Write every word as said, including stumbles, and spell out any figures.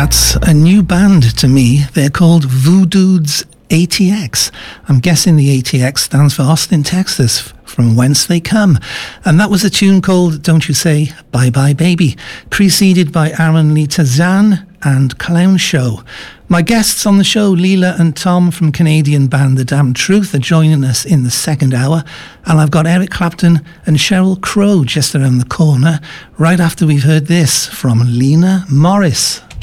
That's a new band to me. They're called Voodoo's A T X. I'm guessing the A T X stands for Austin, Texas, from whence they come. And that was a tune called Don't You Say Bye Bye Baby, preceded by Aaron Lee Tazan and Clown Show. My guests on the show, Leela and Tom from Canadian band The Damn Truth, are joining us in the second hour. And I've got Eric Clapton and Sheryl Crow just around the corner, right after we've heard this from Lena Morris.